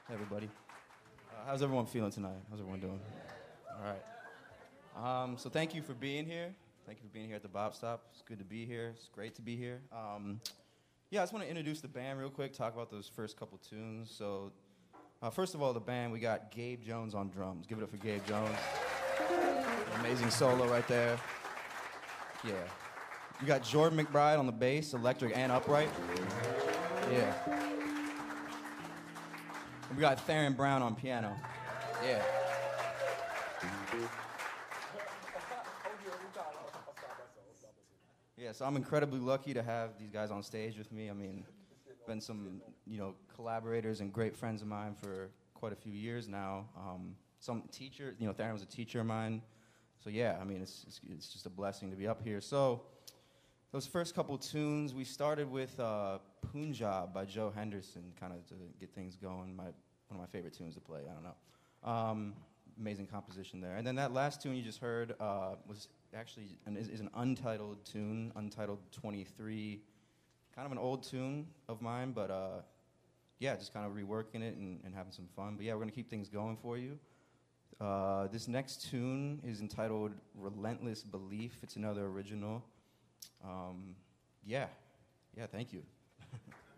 Hey, everybody. How's everyone feeling tonight? How's everyone doing? All right. So thank you for being here. Thank you for being here at the Bop Stop. It's good to be here. It's great to be here. Yeah, I just want to introduce the band real quick, talk about those first couple tunes. So first of all, the band, we got Gabe Jones on drums. Give it up for Gabe Jones. Amazing solo right there. Yeah. You got Jordan McBride on the bass, electric and upright. Yeah. And we got Theron Brown on piano. Yeah. Yeah, so I'm incredibly lucky to have these guys on stage with me. I mean, been some, collaborators and great friends of mine for quite a few years now. Some teacher, Theron was a teacher of mine. So yeah, I mean, it's just a blessing to be up here. So those first couple tunes, we started with Punjab by Joe Henderson, kind of to get things going. One of my favorite tunes to play, I don't know. Amazing composition there. And then that last tune you just heard was actually is an untitled tune, Untitled 23. Kind of an old tune of mine, but yeah, just kind of reworking it and having some fun. But yeah, we're going to keep things going for you. This next tune is entitled Relentless Belief. It's another original. Yeah, thank you.